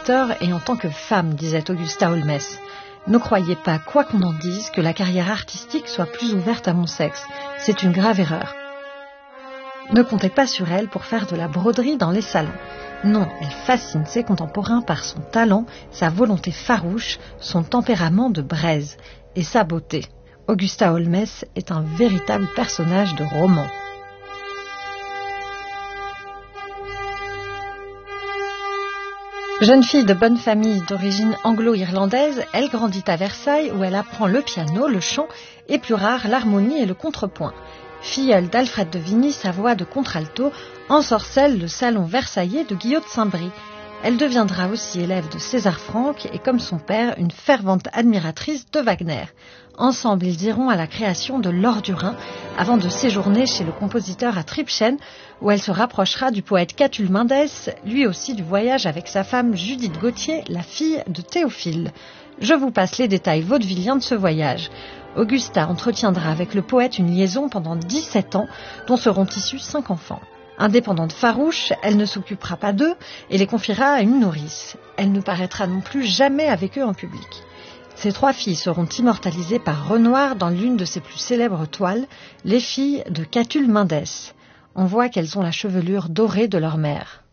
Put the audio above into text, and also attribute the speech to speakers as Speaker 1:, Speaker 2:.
Speaker 1: compositeur et en tant que femme, disait Augusta Holmès. Ne croyez pas, quoi qu'on en dise, que la carrière artistique soit plus ouverte à mon sexe. C'est une grave erreur. Ne comptez pas sur elle pour faire de la broderie dans les salons. Non, elle fascine ses contemporains par son talent, sa volonté farouche, son tempérament de braise et sa beauté. Augusta Holmès est un véritable personnage de roman. Jeune fille de bonne famille d'origine anglo-irlandaise, elle grandit à Versailles où elle apprend le piano, le chant et plus rare l'harmonie et le contrepoint. Filleule d'Alfred de Vigny, sa voix de contralto ensorcelle le salon versaillais de Guillaume de Saint-Brie. Elle deviendra aussi élève de César Franck et, comme son père, une fervente admiratrice de Wagner. Ensemble, ils iront à la création de L'Or du Rhin avant de séjourner chez le compositeur à Tribschen, où elle se rapprochera du poète Catulle Mendès, lui aussi du voyage avec sa femme Judith Gauthier, la fille de Théophile. Je vous passe les détails vaudevilliens de ce voyage. Augusta entretiendra avec le poète une liaison pendant 17 ans, dont seront issus 5 enfants. Indépendante farouche, elle ne s'occupera pas d'eux et les confiera à une nourrice. Elle ne paraîtra non plus jamais avec eux en public. Ces 3 filles seront immortalisées par Renoir dans l'une de ses plus célèbres toiles, Les filles de Catulle Mendès. On voit qu'elles ont la chevelure dorée de leur mère.